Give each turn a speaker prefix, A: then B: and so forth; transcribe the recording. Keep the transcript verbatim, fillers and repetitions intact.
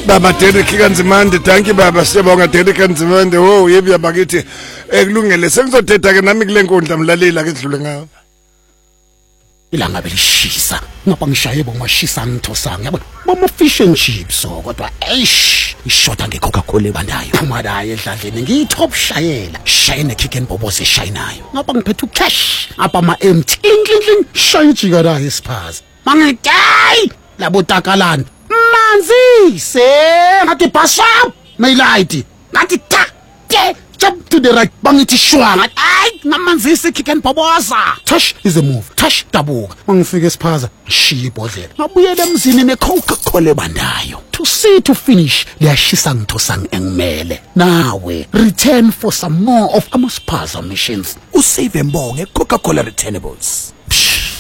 A: Baba Derek Kanzimande, thank you baba, siyabonga Derek Kanzimande. Oh yebi yabakithi ekulungele sengizothetha ke nami kule nkundla mlaleli ake sidlule ngawo.
B: Ilanga belishisa ngapha ngishaye bomashisa ngithosanga yabona bama fish and chips so kodwa eish ishoda ngeCoca-Cola ebandayo phuma la edladleni ngiyitop shayela shayene kick and bobo seshayinayo ngapha ngiphethe ucash apha ama empty inklingling shayijika la isiphaza mangidayi labo takalani manzi se ngathi pass up mayilight ngathi ta jump to the right bangithi shwanga ay namanzisi kick and boboza touch is a move touch dabuka mangifika esiphaza shiya ibhodlela ngabuyela emzini neCoca-Cola ebandayo to see to finish liyashisa ngithosang engimele nawe return for some more of amaspaza missions
C: usave mbonge Coca-Cola returnables.